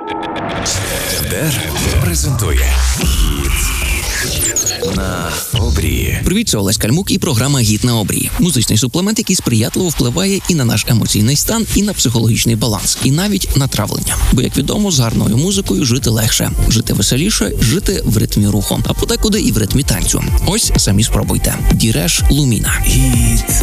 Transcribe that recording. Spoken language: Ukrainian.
ДР презентує «Гіт на обрії». Привіт, це Олесь Кальмук і програма «Гіт на обрії». Музичний суплемент, який сприятливо впливає і на наш емоційний стан, і на психологічний баланс, і навіть на травлення. Бо, як відомо, з гарною музикою жити легше, жити веселіше, жити в ритмі руху, а подекуди і в ритмі танцю. Ось самі спробуйте. Діреш Луміна. «Гіт